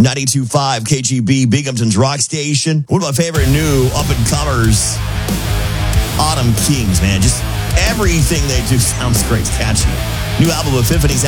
92.5 KGB, Binghamton's rock station. One of my favorite new up-and-comers, Autumn Kings, man. Just everything they do sounds great. It's catchy. New album, Epiphanies,